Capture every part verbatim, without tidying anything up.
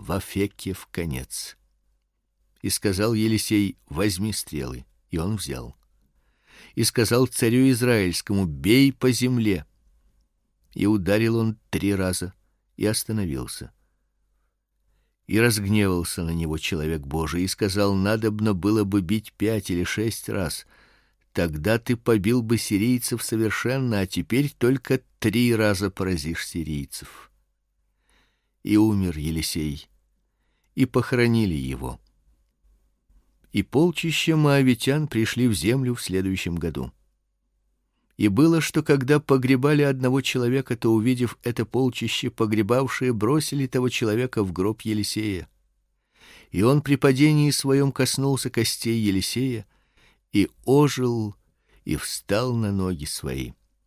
в Афеке в конец. И сказал Елисей: возьми стрелы, и он взял. И сказал царю израильскому: бей по земле. И ударил он три раза и остановился. И разгневался на него человек Божий и сказал: надобно было бы бить пять или шесть раз, тогда ты побил бы сирийцев совершенно, а теперь только три раза поразишь сирийцев. И умер Елисей, и похоронили его. И полчища моавитян пришли в землю в следующем году. И было, что когда погребали одного человека, то, увидев это полчище, погребавшие бросили того человека в гроб Елисея. И он при падении своем коснулся костей Елисея, и ожил, и встал на ноги свои.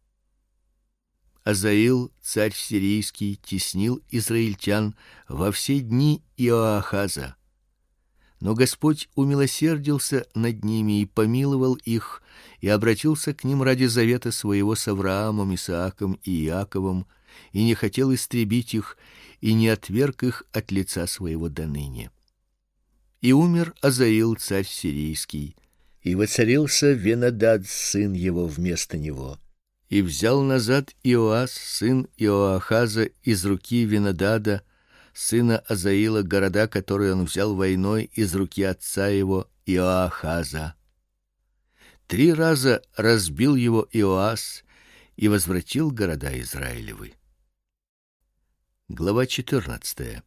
Азаил, царь сирийский, теснил израильтян во все дни Иоахаза. Но Господь умилосердился над ними и помиловал их, и обратился к ним ради завета своего с Авраамом, Исааком и Иаковом, и не хотел истребить их, и не отверг их от лица своего доныне. И умер Азаил, царь сирийский, и воцарился Венадад, сын его, вместо него. И взял назад Иоас, сын Иоахаза, из руки Венадада, сына Азаила, города, которые он взял войной из руки отца его Иоахаза. Три раза разбил его Иоас и возвратил города Израилевы. Глава четырнадцатая.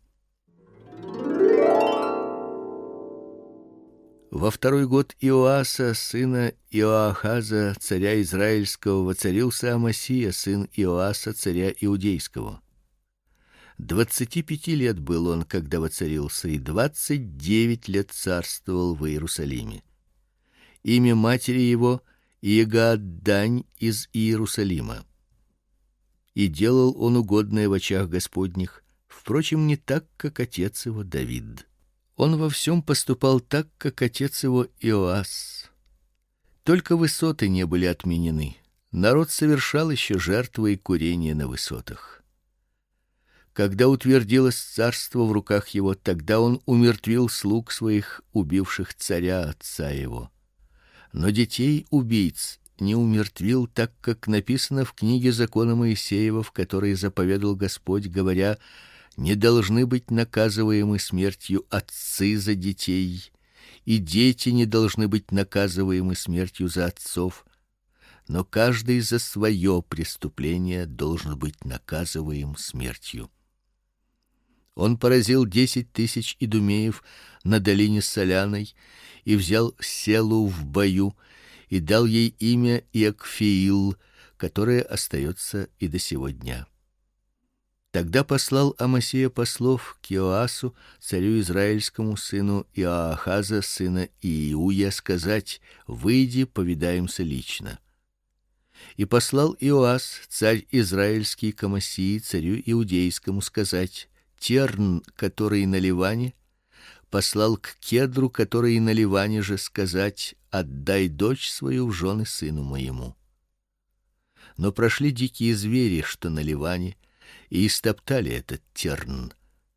Во второй год Иоаса, сына Иоахаза, царя израильского, воцарился Амасия, сын Иоаса, царя иудейского. Двадцати пяти лет был он, когда воцарился, и двадцать девять лет царствовал в Иерусалиме. Имя матери его Иегааддань из Иерусалима. И делал он угодное в очах Господних, впрочем, не так, как отец его Давид. Он во всем поступал так, как отец его Иоас. Только высоты не были отменены. Народ совершал еще жертвы и курение на высотах. Когда утвердилось царство в руках его, тогда он умертвил слуг своих, убивших царя отца его. Но детей убийц не умертвил, так как написано в книге закона Моисеева, в которой заповедал Господь, говоря: не должны быть наказываемы смертью отцы за детей, и дети не должны быть наказываемы смертью за отцов, но каждый за свое преступление должен быть наказываем смертью. Он поразил десять тысяч идумеев на долине Соляной и взял Селу в бою и дал ей имя Иокфиил, которое остается и до сего дня. Тогда послал Амасия послов к Иоасу, царю израильскому, сыну Иоахаза, сына Иуя, сказать: выйди, повидаемся лично. И послал Иоас, царь израильский, к Амасии, царю иудейскому, сказать: Терн, который на Ливане, послал к Кедру, который на Ливане же, сказать: отдай дочь свою в жены сыну моему. Но прошли дикие звери, что на Ливане, и истоптали этот Терн.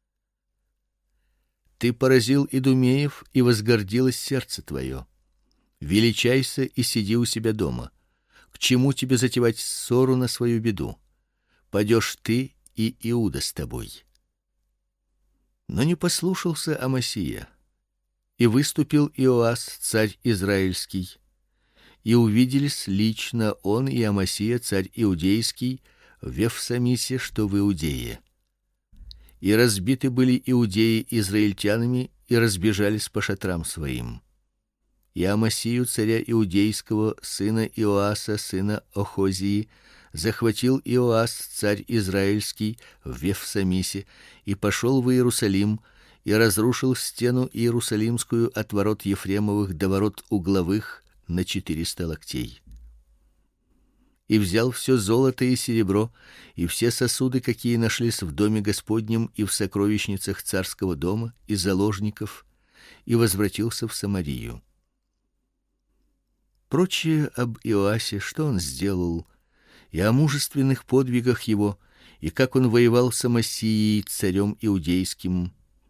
Ты поразил идумеев, и возгордилось сердце твое. Величайся и сиди у себя дома. К чему тебе затевать ссору на свою беду? Падешь ты, и Иуда с тобой. Но не послушался Амасия, и выступил Иоас, царь израильский, и увиделись лично он и Амасия, царь иудейский, в Вефсамисе, что в Иудее. И разбиты были иудеи израильтянами, и разбежались по шатрам своим. И Амасию, царя иудейского, сына Иоаса, сына Охозии, захватил Иоас, царь израильский, в Вефсамисе, и пошел в Иерусалим, и разрушил стену иерусалимскую от ворот Ефремовых до ворот угловых на четыреста локтей. И взял все золото и серебро, и все сосуды, какие нашлись в доме Господнем и в сокровищницах царского дома, и заложников, и возвратился в Самарию. Прочее об Иоасе, что он сделал, и о мужественных подвигах его, и как он воевал с Амасией, царем иудейским,